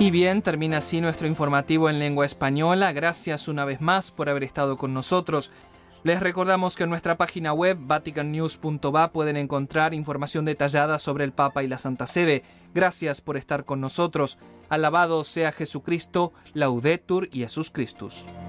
Y bien, termina así nuestro informativo en lengua española. Gracias una vez más por haber estado con nosotros. Les recordamos que en nuestra página web vaticannews.va pueden encontrar información detallada sobre el Papa y la Santa Sede. Gracias por estar con nosotros. Alabado sea Jesucristo, Laudetur Jesus Christus.